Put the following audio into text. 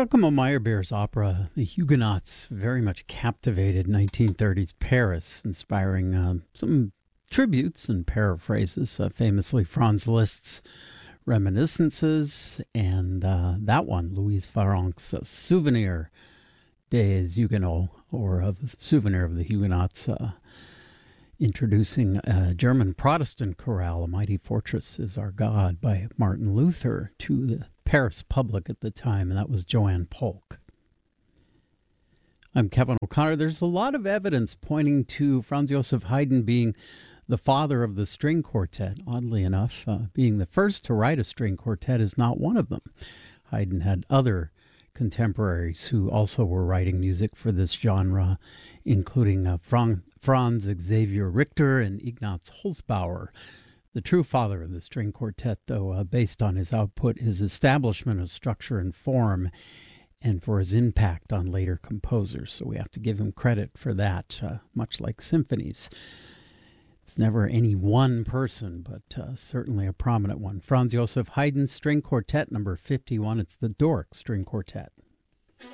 Giacomo Meyerbeer's opera, The Huguenots, very much captivated 1930s Paris, inspiring some tributes and paraphrases, famously Franz Liszt's Reminiscences, and that one, Louise Farrenc's Souvenir des Huguenots, or of Souvenir of the Huguenots, introducing a German Protestant chorale, A Mighty Fortress is Our God, by Martin Luther, to the Paris public at the time, and that was Joanne Polk. I'm Kevin O'Connor. There's a lot of evidence pointing to Franz Joseph Haydn being the father of the string quartet. Oddly enough, being the first to write a string quartet is not one of them. Haydn had other contemporaries who also were writing music for this genre, including Franz Xavier Richter and Ignaz Holzbauer. The true father of the string quartet, though, based on his output, his establishment of structure and form, and for his impact on later composers. So we have to give him credit for that, much like symphonies. It's never any one person, but certainly a prominent one. Franz Joseph Haydn String Quartet, number 51. It's the Doric String Quartet.